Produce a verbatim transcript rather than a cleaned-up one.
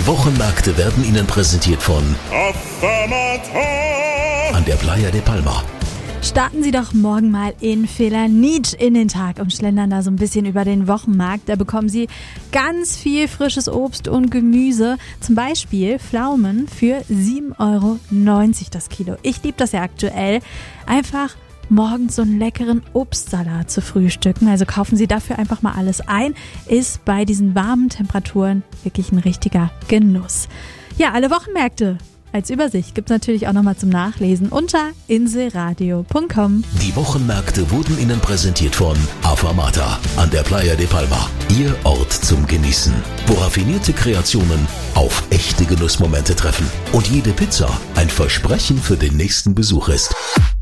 Die Wochenmärkte werden Ihnen präsentiert von an der Playa de Palma. Starten Sie doch morgen mal in Felanitsch in den Tag und schlendern da so ein bisschen über den Wochenmarkt. Da bekommen Sie ganz viel frisches Obst und Gemüse. Zum Beispiel Pflaumen für sieben Euro neunzig das Kilo. Ich liebe das ja aktuell. Einfach morgens so einen leckeren Obstsalat zu frühstücken. Also kaufen Sie dafür einfach mal alles ein. Ist bei diesen warmen Temperaturen wirklich ein richtiger Genuss. Ja, alle Wochenmärkte als Übersicht gibt's natürlich auch nochmal zum Nachlesen unter inselradio punkt com. Die Wochenmärkte wurden Ihnen präsentiert von Afamata an der Playa de Palma. Ihr Ort zum Genießen, wo raffinierte Kreationen auf echte Genussmomente treffen und jede Pizza ein Versprechen für den nächsten Besuch ist.